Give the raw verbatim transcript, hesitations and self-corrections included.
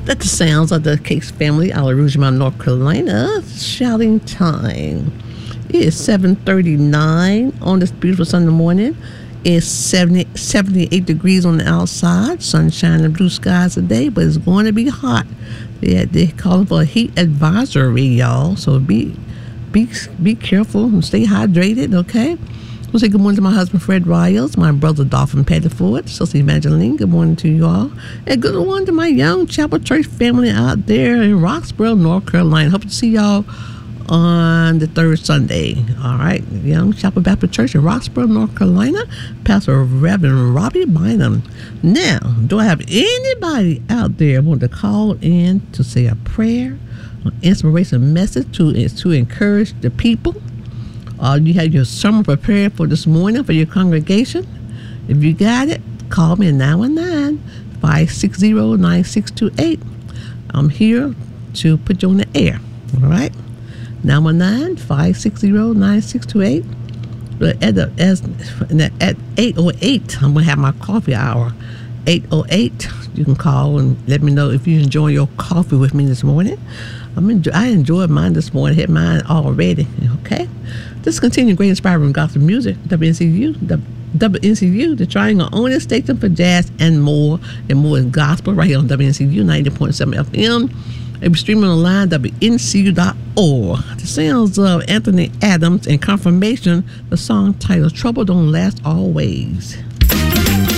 That's the sounds of the Cakes family out of Rougemont, North Carolina. Shouting time. It is seven thirty-nine on this beautiful Sunday morning. It's seventy, seventy-eight degrees on the outside. Sunshine and blue skies today, but it's going to be hot. Yeah, they're calling for a heat advisory, y'all. So be be be careful and stay hydrated, okay? We'll say good morning to my husband, Fred Riles, my brother, Dolphin Pettiford, Sister Evangeline. Good morning to you all. And good morning to my Young Chapel Church family out there in Roxborough, North Carolina. Hope to see y'all on the third Sunday. All right. Young Chapel Baptist Church in Roxborough, North Carolina. Pastor Reverend Robbie Bynum. Now, do I have anybody out there want to call in to say a prayer, an inspiration message to, to encourage the people? Uh, you have your sermon prepared for this morning for your congregation. If you got it, call me at nine one nine, five six zero, nine six two eight. I'm here to put you on the air. All right? nine one nine, five six zero, nine six two eight. But at, the, as, at eight oh eight, I'm going to have my coffee hour. eight oh eight, you can call and let me know if you enjoy your coffee with me this morning. I'm enjoy, I enjoyed mine this morning. Hit mine already. Okay? Just continue great inspiring gospel music. W N C U, the W N C U, the Triangle Only Station for jazz and more, and more is gospel right here on W N C U ninety point seven F M. And be streaming online, W N C U dot org. The sounds of Anthony Adams and Confirmation, the song titled Trouble Don't Last Always.